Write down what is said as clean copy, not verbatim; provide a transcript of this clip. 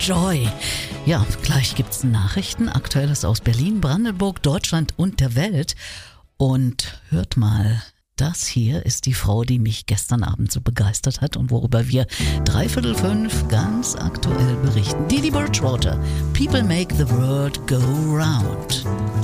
Joy. Ja, gleich gibt's Nachrichten, Aktuelles aus Berlin, Brandenburg, Deutschland und der Welt. Und hört mal, das hier ist die Frau, die mich gestern Abend so begeistert hat und worüber wir 4:45 ganz aktuell berichten. Didi Birchwater, People Make the World Go Round.